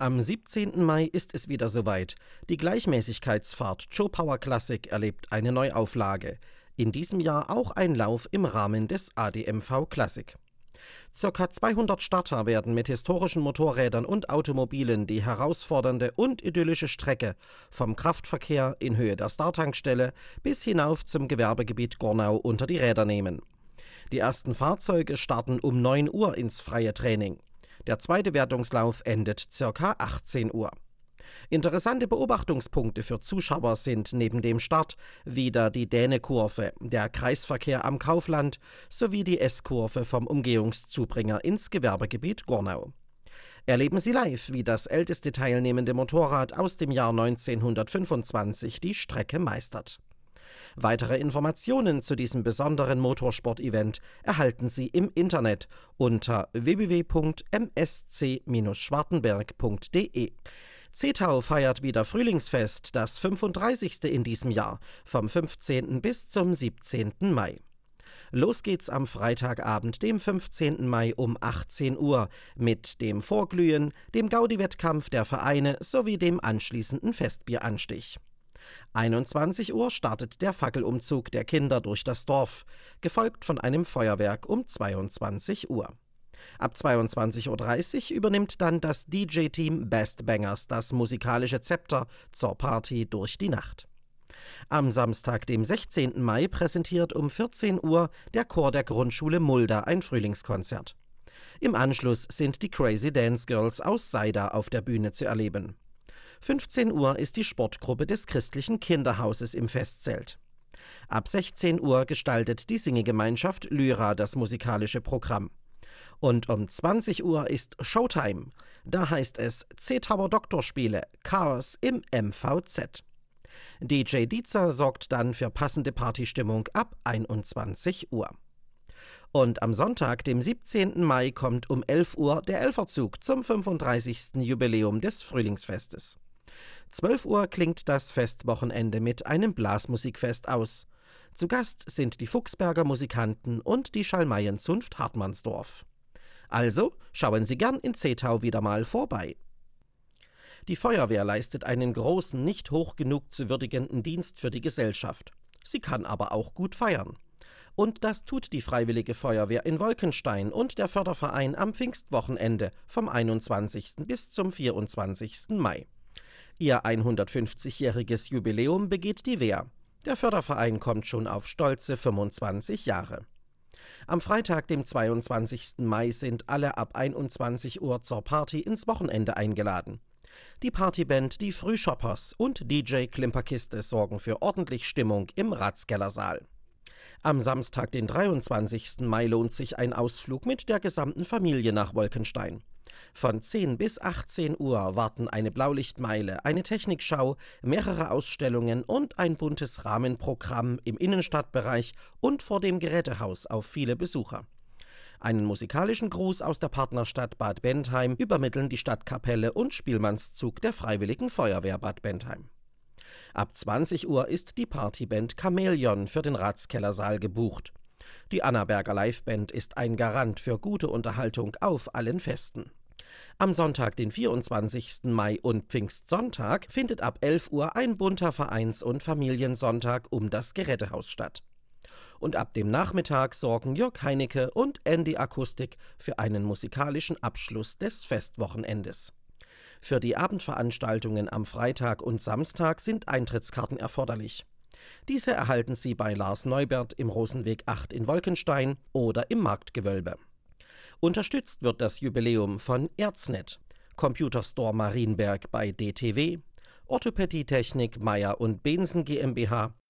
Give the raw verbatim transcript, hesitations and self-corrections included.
Am siebzehnten Mai ist es wieder soweit. Die Gleichmäßigkeitsfahrt Joe Power Classic erlebt eine Neuauflage. In diesem Jahr auch ein Lauf im Rahmen des A D M V Classic. Circa zweihundert Starter werden mit historischen Motorrädern und Automobilen die herausfordernde und idyllische Strecke vom Kraftverkehr in Höhe der Starttankstelle bis hinauf zum Gewerbegebiet Gornau unter die Räder nehmen. Die ersten Fahrzeuge starten um neun Uhr ins freie Training. Der zweite Wertungslauf endet ca. achtzehn Uhr. Interessante Beobachtungspunkte für Zuschauer sind neben dem Start wieder die Däne-Kurve, der Kreisverkehr am Kaufland sowie die S-Kurve vom Umgehungszubringer ins Gewerbegebiet Gornau. Erleben Sie live, wie das älteste teilnehmende Motorrad aus dem Jahr neunzehnhundertfünfundzwanzig die Strecke meistert. Weitere Informationen zu diesem besonderen Motorsport-Event erhalten Sie im Internet unter w w w punkt m s c Bindestrich schwartenberg punkt d e. Zetau feiert wieder Frühlingsfest, das fünfunddreißigste in diesem Jahr, vom fünfzehnten bis zum siebzehnten Mai. Los geht's am Freitagabend, dem fünfzehnten Mai um achtzehn Uhr mit dem Vorglühen, dem Gaudi-Wettkampf der Vereine sowie dem anschließenden Festbieranstich. einundzwanzig Uhr startet der Fackelumzug der Kinder durch das Dorf, gefolgt von einem Feuerwerk um zweiundzwanzig Uhr. Ab zweiundzwanzig Uhr dreißig übernimmt dann das D J-Team Best Bangers das musikalische Zepter zur Party durch die Nacht. Am Samstag, dem sechzehnten Mai, präsentiert um vierzehn Uhr der Chor der Grundschule Mulda ein Frühlingskonzert. Im Anschluss sind die Crazy Dance Girls aus Seida auf der Bühne zu erleben. fünfzehn Uhr ist die Sportgruppe des christlichen Kinderhauses im Festzelt. Ab sechzehn Uhr gestaltet die Singegemeinschaft Lyra das musikalische Programm. Und um zwanzig Uhr ist Showtime. Da heißt es C-Tower Doktorspiele, Chaos im M V Z. D J Dietzer sorgt dann für passende Partystimmung ab einundzwanzig Uhr. Und am Sonntag, dem siebzehnten Mai, kommt um elf Uhr der Elferzug zum fünfunddreißigsten Jubiläum des Frühlingsfestes. zwölf Uhr klingt das Festwochenende mit einem Blasmusikfest aus. Zu Gast sind die Fuchsberger Musikanten und die Schalmeienzunft Hartmannsdorf. Also schauen Sie gern in Zetau wieder mal vorbei. Die Feuerwehr leistet einen großen, nicht hoch genug zu würdigenden Dienst für die Gesellschaft. Sie kann aber auch gut feiern. Und das tut die Freiwillige Feuerwehr in Wolkenstein und der Förderverein am Pfingstwochenende vom einundzwanzigsten bis zum vierundzwanzigsten Mai. Ihr hundertfünfzigjähriges Jubiläum begeht die Wehr. Der Förderverein kommt schon auf stolze fünfundzwanzig Jahre. Am Freitag, dem zweiundzwanzigsten Mai, sind alle ab einundzwanzig Uhr zur Party ins Wochenende eingeladen. Die Partyband Die Frühshoppers und D J Klimperkiste sorgen für ordentlich Stimmung im Ratskellersaal. Am Samstag, den dreiundzwanzigsten Mai, lohnt sich ein Ausflug mit der gesamten Familie nach Wolkenstein. Von zehn bis achtzehn Uhr warten eine Blaulichtmeile, eine Technikschau, mehrere Ausstellungen und ein buntes Rahmenprogramm im Innenstadtbereich und vor dem Gerätehaus auf viele Besucher. Einen musikalischen Gruß aus der Partnerstadt Bad Bentheim übermitteln die Stadtkapelle und Spielmannszug der Freiwilligen Feuerwehr Bad Bentheim. Ab zwanzig Uhr ist die Partyband Chamäleon für den Ratskellersaal gebucht. Die Annaberger Liveband ist ein Garant für gute Unterhaltung auf allen Festen. Am Sonntag, den vierundzwanzigsten Mai und Pfingstsonntag, findet ab elf Uhr ein bunter Vereins- und Familiensonntag um das Gerätehaus statt. Und ab dem Nachmittag sorgen Jörg Heinecke und Andy Akustik für einen musikalischen Abschluss des Festwochenendes. Für die Abendveranstaltungen am Freitag und Samstag sind Eintrittskarten erforderlich. Diese erhalten Sie bei Lars Neubert im Rosenweg acht in Wolkenstein oder im Marktgewölbe. Unterstützt wird das Jubiläum von Erznet, Computerstore Marienberg bei D T W, Orthopädietechnik Meyer und Bensen GmbH,